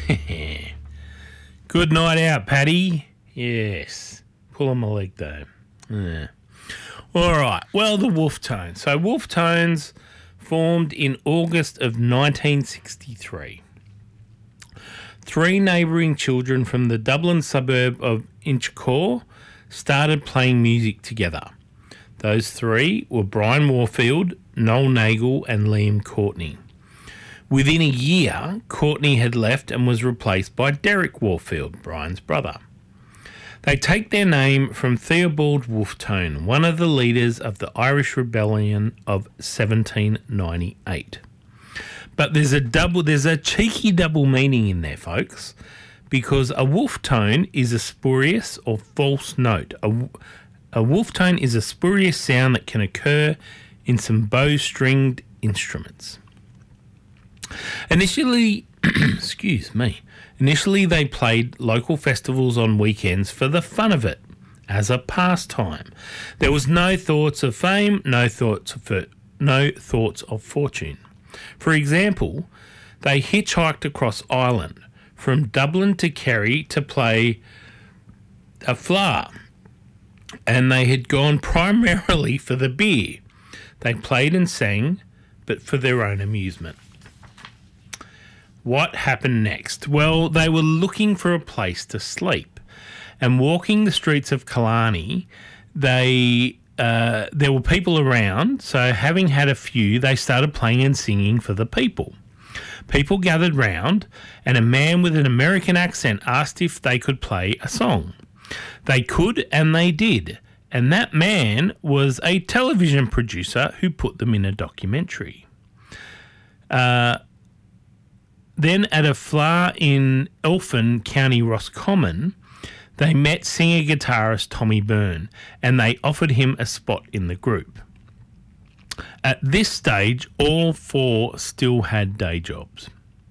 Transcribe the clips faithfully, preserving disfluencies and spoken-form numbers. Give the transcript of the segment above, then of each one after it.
Good night out, Paddy. Yes. Pulling my leg, though. Yeah. All right. Well, the Wolf Tones. So Wolf Tones formed in August of nineteen sixty-three. Three neighbouring children from the Dublin suburb of Inchicore started playing music together. Those three were Brian Warfield, Noel Nagel and Liam Courtney. Within a year, Courtney had left and was replaced by Derek Warfield, Brian's brother. They take their name from Theobald Wolfe-Tone, one of the leaders of the Irish Rebellion of seventeen ninety-eight. But there's a double, there's a cheeky double meaning in there, folks, because a wolf tone is a spurious or false note. A, a wolf tone is a spurious sound that can occur in some bow-stringed instruments. Initially, excuse me, initially they played local festivals on weekends for the fun of it, as a pastime. There was no thoughts of fame, no thoughts of, no thoughts of fortune. For example, they hitchhiked across Ireland from Dublin to Kerry to play a Fleadh, and they had gone primarily for the beer. They played and sang, but for their own amusement. What happened next? Well, they were looking for a place to sleep, and walking the streets of Killarney, they uh, there were people around, so having had a few, they started playing and singing for the people. People gathered round, and a man with an American accent asked if they could play a song. They could, and they did, and that man was a television producer who put them in a documentary. Uh... Then at a Fleadh in Elphin, County Roscommon, they met singer-guitarist Tommy Byrne, and they offered him a spot in the group. At this stage, all four still had day jobs.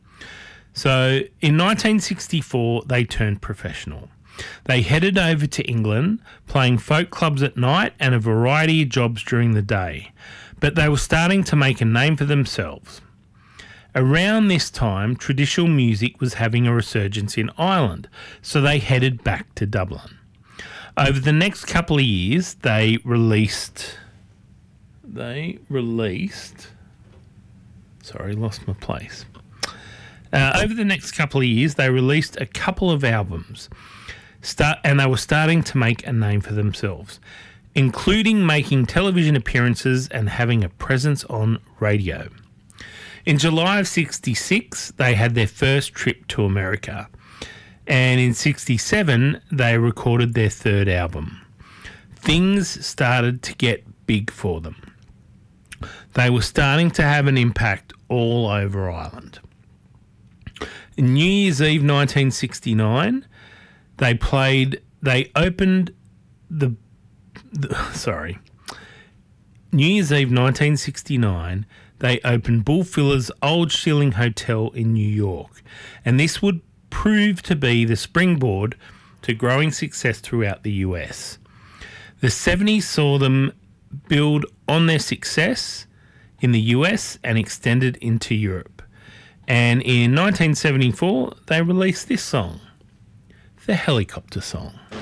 So in nineteen sixty-four, they turned professional. They headed over to England, playing folk clubs at night and a variety of jobs during the day, but they were starting to make a name for themselves. Around this time, traditional music was having a resurgence in Ireland, so they headed back to Dublin. Over the next couple of years, they released... They released... Sorry, lost my place. Uh, over the next couple of years, they released a couple of albums, start, and they were starting to make a name for themselves, including making television appearances and having a presence on radio. In July of sixty-six, they had their first trip to America, and in sixty-seven, they recorded their third album. Things started to get big for them. They were starting to have an impact all over Ireland. In New Year's Eve nineteen sixty-nine, they played, they opened the, the sorry, New Year's Eve nineteen sixty-nine, they opened Bull Filler's Old Shilling Hotel in New York, and this would prove to be the springboard to growing success throughout the U S. The seventies saw them build on their success in the U S and extended into Europe. And in nineteen seventy-four, they released this song, the Helicopter Song.